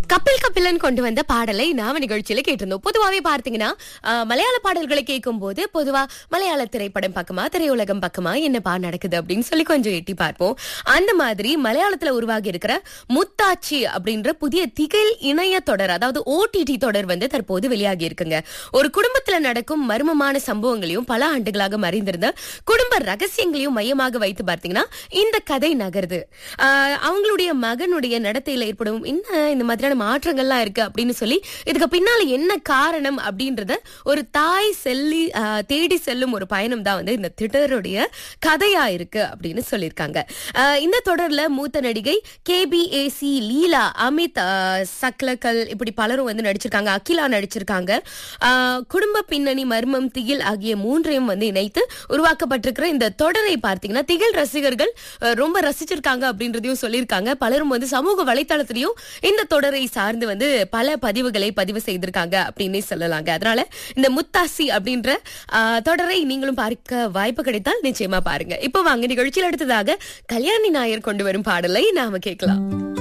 கபில் கபிலன் கொண்டு வந்த பாடலை நாம நிகழ்ச்சியில கேட்டிருந்தோம். பொதுவாவே பார்த்தீங்கன்னா மலையாள பாடல்களை கேட்கும் போது பொதுவா மலையாள திரைப்படம் பக்கமா திரையுலகம் பக்கமா என்னப்பா நடக்குது அப்படின்னு சொல்லி கொஞ்சம் எட்டி பார்ப்போம். அந்த மாதிரி மலையாளத்துல உருவாகி இருக்கிற முத்தாச்சி அப்படின்ற புதிய திகில் இணைய தொடர், அதாவது OTT தொடர் வந்து தற்போது வெளியாகி இருக்குங்க. ஒரு குடும்பத்துல நடக்கும் மர்மமான சம்பவங்களையும் பல ஆண்டுகளாக மறைந்திருந்த குடும்ப ரகசியங்களையும் மையமாக வைத்து பார்த்தீங்கன்னா இந்த கதை நகருது. அவங்களுடைய மகனுடைய நடத்தையில ஏற்படும் இந்த மாதிரியான மாற்றங்கள்லாம் இருக்கு அப்படின்னு சொல்லி இதுக்கு பின்னால என்ன காரணம் அப்படின்றத ஒரு தாய் தேடி செல்லும் ஒரு பயணம் தான் வந்து இந்த திடருடைய கதையா இருக்கு அப்படின்னு சொல்லியிருக்காங்க. இந்த தொடர்ல மூத்த நடிகை KBAC லீலா, அமித் சக்லகல் இப்படி பலரும் வந்து நடிச்சிருக்காங்க. அகிலா நடிச்சிருக்காங்க. குடும்ப பின்னணி, மர்மம், திகில் ஆகிய மூன்றையும் வந்து இணைத்து உருவாக்கப்பட்டிருக்கிற இந்த தொடரை பார்த்தீங்கன்னா திகில் ரசிகர்கள் ரொம்ப ரசிச்சிருக்காங்க அப்படின்றதையும் சொல்லியிருக்காங்க. பலரும் வந்து சமூக வலைத்தளத்திலையும் இந்த தொடரை சார்ந்து வந்து பல பதிவுகளை பதிவு செய்திருக்காங்க அப்படின்னே சொல்லலாங்க. அதனால இந்த முத்தாசி அப்படின்ற தொடரை நீங்களும் பார்க்க வாய்ப்பு கிடைத்தால் நிச்சயமா பாருங்க. இப்போ வாங்க நிகழ்ச்சியில் அடுத்ததாக கல்யாணி நாயர் கொண்டு வரும் பாடலை நாம கேட்கலாம்.